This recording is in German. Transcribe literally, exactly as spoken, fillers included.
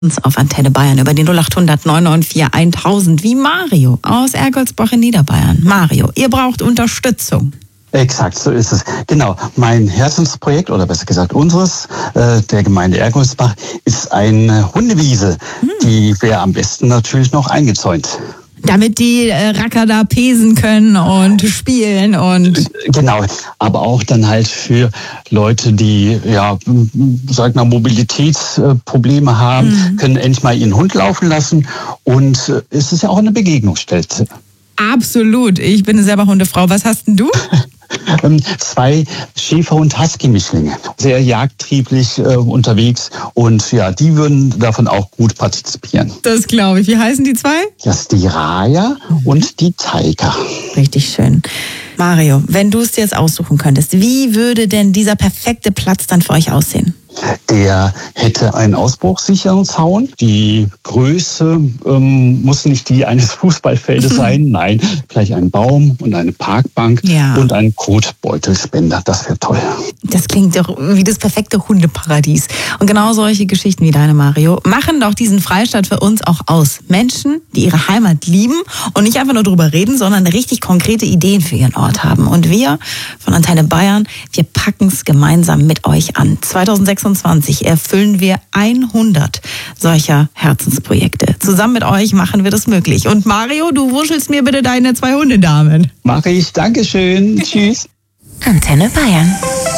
Uns auf Antenne Bayern über den null acht hundert neun neun vier tausend wie Mario aus Ergoldsbach in Niederbayern. Mario, ihr braucht Unterstützung. Exakt, so ist es. Genau, mein Herzensprojekt, oder besser gesagt unseres, äh, der Gemeinde Ergoldsbach, ist eine Hundewiese. Hm. Die wäre am besten natürlich noch eingezäunt. Damit die äh, Racker da pesen können und spielen und... Genau, aber auch dann halt für Leute, die, ja, sag mal, Mobilitätsprobleme haben, mhm. können endlich mal ihren Hund laufen lassen. Und äh, es ist ja auch eine Begegnungsstätte. Absolut. Ich bin selber Hundefrau. Was hast denn du? Zwei Schäfer- und Husky-Mischlinge. Sehr jagdtrieblich äh, unterwegs und ja, die würden davon auch gut partizipieren. Das glaube ich. Wie heißen die zwei? Das ist die Raya mhm. und die Tiger. Richtig schön. Mario, wenn du es dir jetzt aussuchen könntest, wie würde denn dieser perfekte Platz dann für euch aussehen? Der hätte einen ausbruchssicheren Zaun. Die Größe ähm, muss nicht die eines Fußballfeldes sein. Nein, vielleicht ein Baum und eine Parkbank ja. und ein Kotbeutelspender. Das wäre toll. Das klingt doch wie das perfekte Hundeparadies. Und genau solche Geschichten wie deine, Mario, machen doch diesen Freistaat für uns auch aus. Menschen, die ihre Heimat lieben und nicht einfach nur drüber reden, sondern richtig konkrete Ideen für ihren Ort haben. Und wir von Antenne Bayern, wir packen es gemeinsam mit euch an. zweitausendsechsundzwanzig erfüllen wir hundert solcher Herzensprojekte. Zusammen mit euch machen wir das möglich. Und Mario, du wuschelst mir bitte deine zwei Hundedamen. Mache ich. Dankeschön. Tschüss. Antenne Bayern.